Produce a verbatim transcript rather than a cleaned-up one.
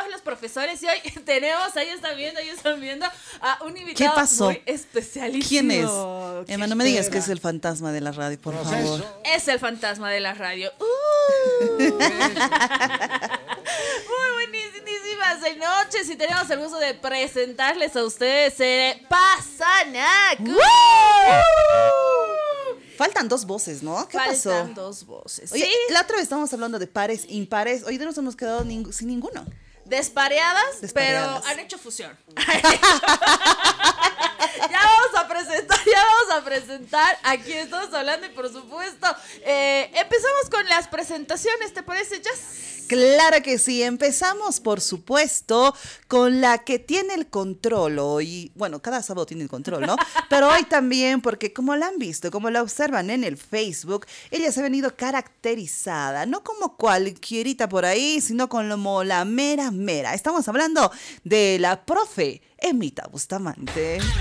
todos los profesores y hoy tenemos, ahí están viendo, ahí están viendo a un invitado ¿Qué pasó? muy especialísimo. ¿Quién es? ¿Qué Emma, no me digas espera? que es el fantasma de la radio, por favor. Es el fantasma de la radio. Uh. Muy buenísimas noches y tenemos el gusto de presentarles a ustedes eh, Pasanacu. Faltan dos voces, ¿no? ¿Qué Faltan pasó? Faltan dos voces. Oye, ¿Sí? la otra vez estábamos hablando de pares, impares. Hoy nos hemos quedado ning- sin ninguno. Despareadas, Despareadas, pero han hecho fusión. Ya vamos a presentar, ya vamos a presentar a quien estamos hablando y por supuesto, eh, empezamos con las presentaciones, ¿te parece, Jess? Claro que sí, empezamos por supuesto con la que tiene el control hoy, bueno, cada sábado tiene el control, ¿no? Pero hoy también, porque como la han visto, como la observan en el Facebook, ella se ha venido caracterizada, no como cualquierita por ahí, sino como la mera mera. Estamos hablando de la profe Emita Bustamante.